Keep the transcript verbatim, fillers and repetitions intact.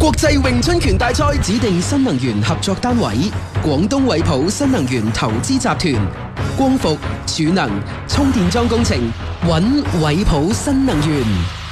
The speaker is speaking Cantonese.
國際詠春拳大賽指定新能源合作單位：廣東惠普新能源投資集團。光伏、儲能、充電樁工程，揾惠普新能源。